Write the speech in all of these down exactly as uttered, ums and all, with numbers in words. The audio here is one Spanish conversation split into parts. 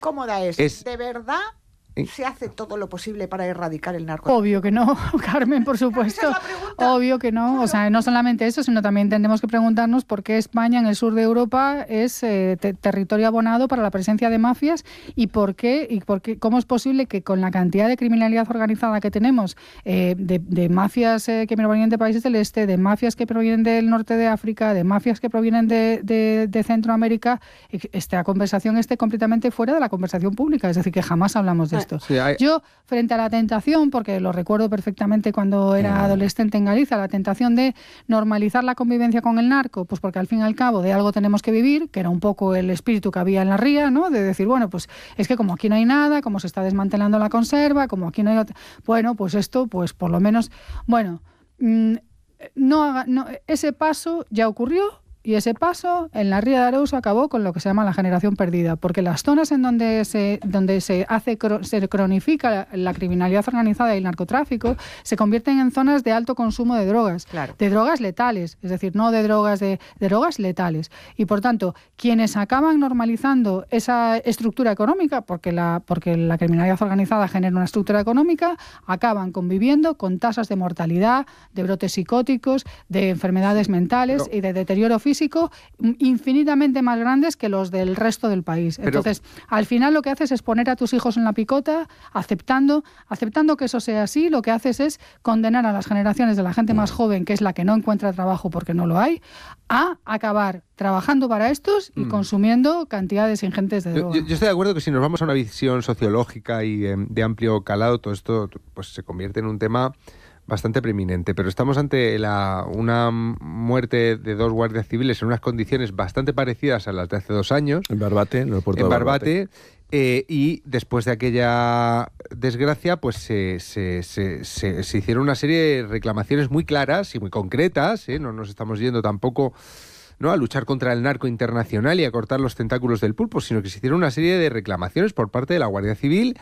cómoda es. es ¿De verdad se hace todo lo posible para erradicar el narcotráfico? Obvio que no, Carmen, por supuesto. Esa es la pregunta. Obvio que no. Claro. O sea, no solamente eso, sino también tendremos que preguntarnos por qué España, en el sur de Europa, es eh, te- territorio abonado para la presencia de mafias y por qué, y por qué, cómo es posible que con la cantidad de criminalidad organizada que tenemos, eh, de, de mafias eh, que provienen de países del este, de mafias que provienen del norte de África, de mafias que provienen de, de, de Centroamérica, esta conversación esté completamente fuera de la conversación pública. Es decir, que jamás hablamos de esto. Sí, hay... Yo, frente a la tentación, porque lo recuerdo perfectamente cuando era adolescente en Galicia, la tentación de normalizar la convivencia con el narco, pues porque al fin y al cabo de algo tenemos que vivir, que era un poco el espíritu que había en la ría, ¿no? De decir, bueno, pues es que como aquí no hay nada, como se está desmantelando la conserva, como aquí no hay otra... Bueno, pues esto, pues por lo menos... Bueno, mmm, no haga, no, ese paso ya ocurrió. Y ese paso en la Ría de Arousa acabó con lo que se llama la generación perdida, porque las zonas en donde se donde se hace se cronifica la, la criminalidad organizada y el narcotráfico se convierten en zonas de alto consumo de drogas, Claro. de drogas letales, es decir, no de drogas de, de drogas letales. Y por tanto, quienes acaban normalizando esa estructura económica, porque la porque la criminalidad organizada genera una estructura económica, acaban conviviendo con tasas de mortalidad, de brotes psicóticos, de enfermedades mentales Pero... y de deterioro físico físico infinitamente más grandes que los del resto del país. Pero... Entonces, al final lo que haces es poner a tus hijos en la picota, aceptando, aceptando que eso sea así, lo que haces es condenar a las generaciones de la gente más joven, que es la que no encuentra trabajo porque no lo hay, a acabar trabajando para estos y mm. consumiendo cantidades ingentes de droga. Yo, yo estoy de acuerdo que si nos vamos a una visión sociológica y de, de amplio calado, todo esto pues se convierte en un tema bastante preeminente, pero estamos ante la, una muerte de dos guardias civiles en unas condiciones bastante parecidas a las de hace dos años. En Barbate, en el puerto en de Barbate. Barbate eh, y después de aquella desgracia, pues se, se, se, se, se hicieron una serie de reclamaciones muy claras y muy concretas, ¿eh? No nos estamos yendo tampoco, ¿no?, a luchar contra el narco internacional y a cortar los tentáculos del pulpo, sino que se hicieron una serie de reclamaciones por parte de la Guardia Civil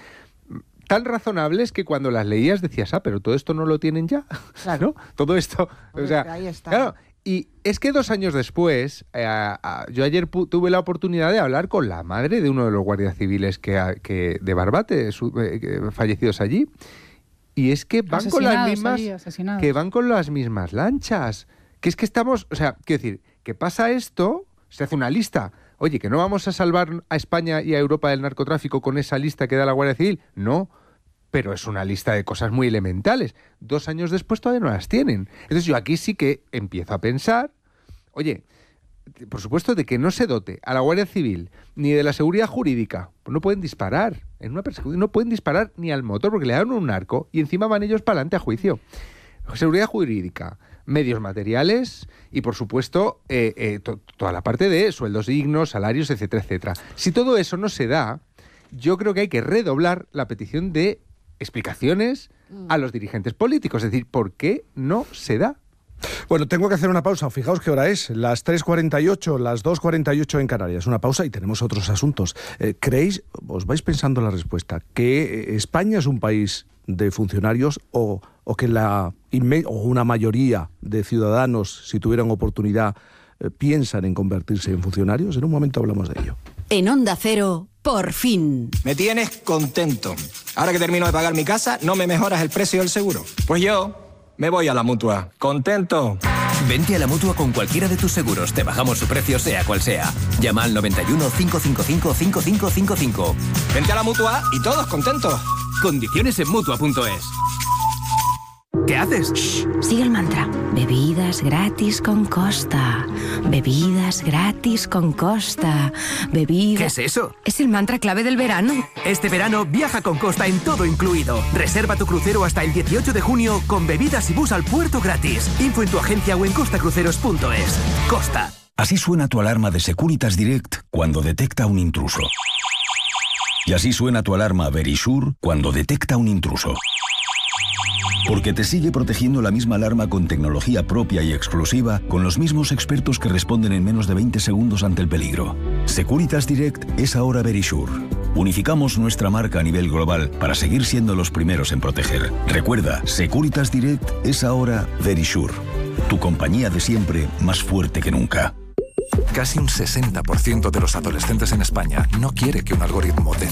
tan razonables que cuando las leías decías, ah, pero todo esto no lo tienen ya, claro. ¿no? Todo esto, pues o sea, ahí está. Claro, y es que dos años después, eh, a, yo ayer pu- tuve la oportunidad de hablar con la madre de uno de los guardias civiles que, a, que de Barbate, su, eh, que, fallecidos allí, y es que van con las mismas, allí, que van con las mismas lanchas, que es que estamos, o sea, quiero decir, que pasa esto, se hace una lista. Oye, ¿que no vamos a salvar a España y a Europa del narcotráfico con esa lista que da la Guardia Civil? No, pero es una lista de cosas muy elementales. Dos años después todavía no las tienen. Entonces yo aquí sí que empiezo a pensar, oye, por supuesto de que no se dote a la Guardia Civil ni de la seguridad jurídica, pues no pueden disparar en una persecución, no pueden disparar ni al motor porque le dan un narco y encima van ellos para adelante a juicio. Seguridad jurídica, medios materiales y, por supuesto, eh, eh, to- toda la parte de sueldos dignos, salarios, etcétera, etcétera. Si todo eso no se da, yo creo que hay que redoblar la petición de explicaciones a los dirigentes políticos. Es decir, ¿por qué no se da? Bueno, tengo que hacer una pausa. Fijaos qué hora es. Las tres cuarenta y ocho, las dos cuarenta y ocho en Canarias. Una pausa y tenemos otros asuntos. Eh, ¿Creéis, os vais pensando la respuesta, que España es un país de funcionarios o, o que la inme- o una mayoría de ciudadanos, si tuvieran oportunidad, eh, piensan en convertirse en funcionarios? En un momento hablamos de ello. En Onda Cero, por fin. Me tienes contento. Ahora que termino de pagar mi casa, ¿no me mejoras el precio del seguro? Pues yo me voy a la Mutua. ¿Contento? Vente a la Mutua con cualquiera de tus seguros. Te bajamos su precio, sea cual sea. Llama al noventa y uno, cinco cinco cinco, cinco cinco cinco cinco. Vente a la Mutua y todos contentos. Condiciones en Mutua punto es. ¿Qué haces? Shh, sigue el mantra. Bebidas gratis con Costa. Bebidas gratis con Costa. Bebidas... ¿Qué es eso? Es el mantra clave del verano. Este verano viaja con Costa en todo incluido. Reserva tu crucero hasta el dieciocho de junio con bebidas y bus al puerto gratis. Info en tu agencia o en costa cruceros punto es. Costa. Así suena tu alarma de Securitas Direct cuando detecta un intruso. Y así suena tu alarma Verisure cuando detecta un intruso. Porque te sigue protegiendo la misma alarma con tecnología propia y exclusiva, con los mismos expertos que responden en menos de veinte segundos ante el peligro. Securitas Direct es ahora Verisure. Unificamos nuestra marca a nivel global para seguir siendo los primeros en proteger. Recuerda, Securitas Direct es ahora Verisure. Tu compañía de siempre, más fuerte que nunca. Casi un sesenta por ciento de los adolescentes en España no quiere que un algoritmo te